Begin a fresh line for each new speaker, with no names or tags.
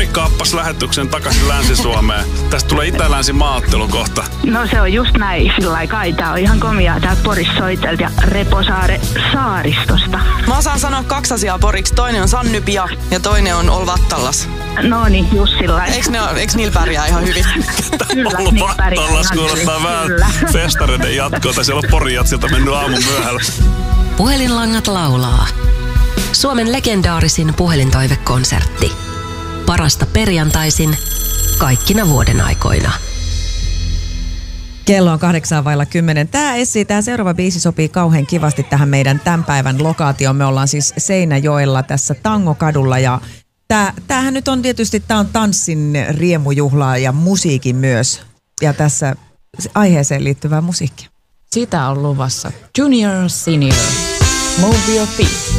kaappas lähetyksen takaisin Länsi-Suomeen. Tästä tulee Itä-Länsi-maaottelu kohta.
No se on just näin, sillä kai. Tää on ihan komiaa täältä Porissa soitelta ja Reposaare saaristosta.
Mä osaan sanoa 2 asiaa poriksi. Toinen on Sannypia ja toinen on Olvattallas.
No niin, just sillä
Eiks niillä pärjää ihan hyvin?
Kyllä, niin pärjää
Olvattallas kuulostaa vähän festareiden jatkoa. Siellä on Porijatsilta mennyt aamun myöhällä.
Puhelinlangat laulaa. Suomen legendaarisin puhelintoivekonsertti. Parasta perjantaisin, kaikkina vuoden aikoina.
Kello on 9:10. Tämä seuraava biisi sopii kauhean kivasti tähän meidän tämän päivän lokaatioon. Me ollaan siis Seinäjoella tässä Tangokadulla ja tämähän nyt on tietysti, tämä on tanssin riemujuhlaa ja musiikin myös. Ja tässä aiheeseen liittyvää musiikkia.
Sitä on luvassa Junior Senior. Move your feet.